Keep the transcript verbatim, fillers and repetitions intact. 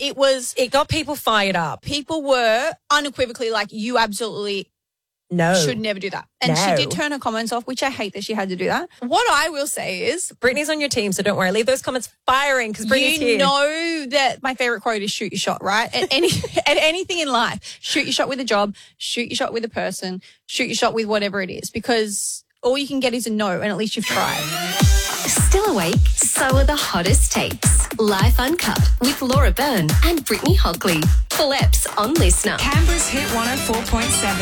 it was... It got people fired up. People were unequivocally like, you absolutely... No. should never do that. And No. she did turn her comments off, which I hate that she had to do that. What I will say is... Brittany's on your team, so don't worry. Leave those comments firing because Brittany's you here. know that my favourite quote is shoot your shot, right? At, any, at anything in life. Shoot your shot with a job, shoot your shot with a person, shoot your shot with whatever it is, because all you can get is a no, and at least you've tried. Still awake? So are the hottest takes. Life Uncut with Laura Byrne and Brittany Hockley. Full eps on Listener. Canberra's Hit one oh four point seven.